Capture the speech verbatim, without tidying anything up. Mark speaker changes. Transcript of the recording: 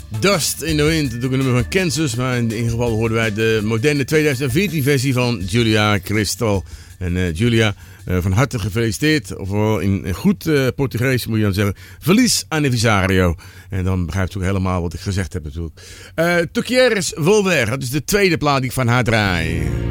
Speaker 1: Dust in the Wind, natuurlijk een nummer van Kansas, maar in ieder geval hoorden wij de moderne tweeduizend veertien versie van Julia Crystal. En uh, Julia, uh, van harte gefeliciteerd, ofwel in, in goed uh, Portugees moet je dan zeggen, feliz aniversario. En dan begrijpt u ook helemaal wat ik gezegd heb natuurlijk. Uh, Tu quieres volver, dat is de tweede plaat die ik van haar draai.